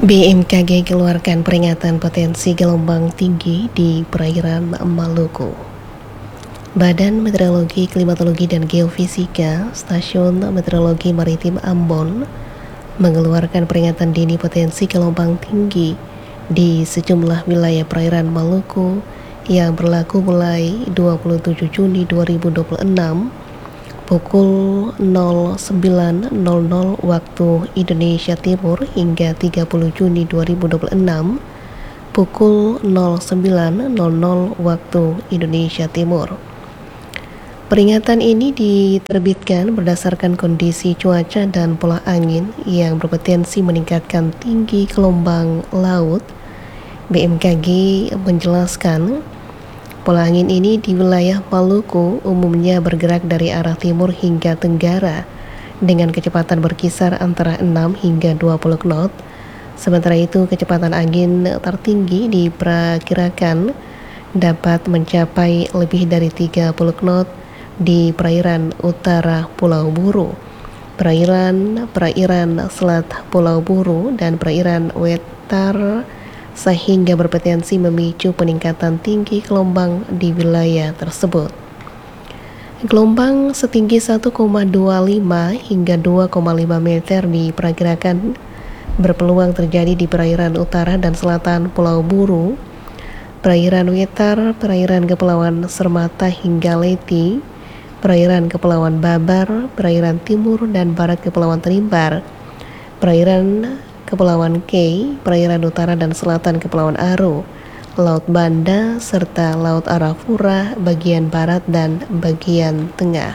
BMKG keluarkan peringatan potensi gelombang tinggi di perairan Maluku. Badan Meteorologi, Klimatologi, dan Geofisika Stasiun Meteorologi Maritim Ambon mengeluarkan peringatan dini potensi gelombang tinggi di sejumlah wilayah perairan Maluku yang berlaku mulai 27 Juni 2026 pukul 09.00 waktu Indonesia Timur hingga 30 Juni 2026 pukul 09.00 waktu Indonesia Timur. Peringatan ini diterbitkan berdasarkan kondisi cuaca dan pola angin yang berpotensi meningkatkan tinggi gelombang laut. BMKG menjelaskan pola angin ini di wilayah Maluku umumnya bergerak dari arah timur hingga tenggara dengan kecepatan berkisar antara 6 hingga 20 knot. Sementara itu, kecepatan angin tertinggi diperkirakan dapat mencapai lebih dari 30 knot di perairan utara Pulau Buru, perairan selat Pulau Buru, dan perairan Wetar, sehingga berpotensi memicu peningkatan tinggi gelombang di wilayah tersebut. Gelombang setinggi 1,25 hingga 2,5 meter diperkirakan berpeluang terjadi di perairan utara dan selatan Pulau Buru, perairan Wetar, perairan Kepulauan Sermata hingga Leti, perairan Kepulauan Babar, perairan timur dan barat Kepulauan Terimbar, perairan Kepulauan Kei, perairan utara dan selatan Kepulauan Aro, Laut Banda, serta Laut Arafura bagian barat dan bagian tengah.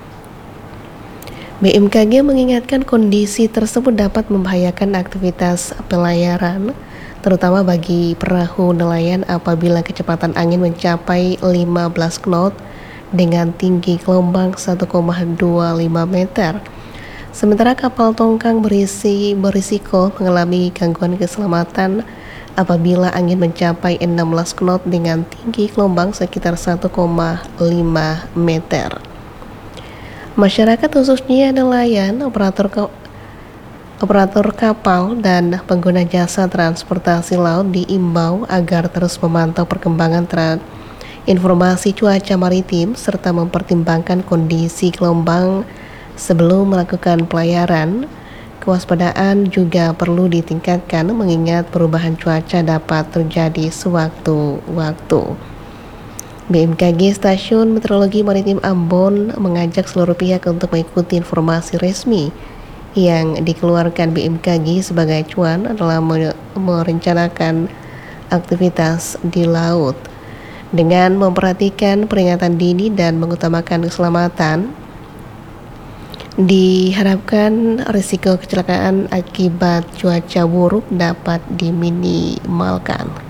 BMKG mengingatkan kondisi tersebut dapat membahayakan aktivitas pelayaran, terutama bagi perahu nelayan apabila kecepatan angin mencapai 15 knot dengan tinggi gelombang 1,25 meter. Sementara kapal tongkang berisiko mengalami gangguan keselamatan apabila angin mencapai 16 knot dengan tinggi gelombang sekitar 1,5 meter. Masyarakat khususnya nelayan, operator kapal, dan pengguna jasa transportasi laut diimbau agar terus memantau perkembangan informasi cuaca maritim serta mempertimbangkan kondisi gelombang sebelum melakukan pelayaran. Kewaspadaan juga perlu ditingkatkan mengingat perubahan cuaca dapat terjadi sewaktu-waktu. BMKG Stasiun Meteorologi Maritim Ambon mengajak seluruh pihak untuk mengikuti informasi resmi yang dikeluarkan BMKG sebagai acuan dalam merencanakan aktivitas di laut. Dengan memperhatikan peringatan dini dan mengutamakan keselamatan, diharapkan risiko kecelakaan akibat cuaca buruk dapat diminimalkan.